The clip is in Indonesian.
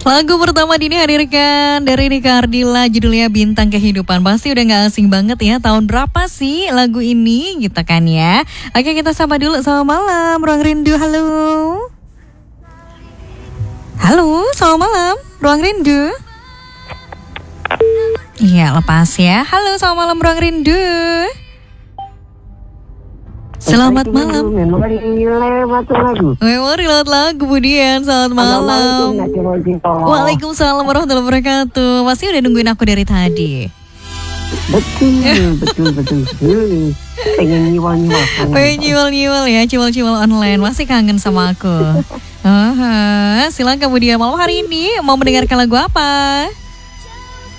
Lagu pertama Dini hadirkan dari Rika Ardila, judulnya Bintang Kehidupan. Pasti udah gak asing banget ya. Tahun berapa sih lagu ini gitu kan ya. Oke, kita sapa dulu. Selamat malam Ruang Rindu. Halo. Halo, selamat malam Ruang Rindu. Iya, lepas ya. Halo, selamat malam Ruang Rindu. Selamat malam. Memori lewat lagu Budian. Selamat malam. Waalaikumsalam warahmatullahi wabarakatuh. Pasti udah nungguin aku dari tadi. Betul. Pengen nyiwal ya, ciwal online. Masih kangen sama aku. Silakan Budian, malam hari ini mau mendengarkan lagu apa?